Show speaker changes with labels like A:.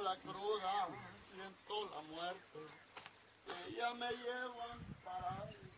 A: la cruda, siento la muerte. Ella me llevan para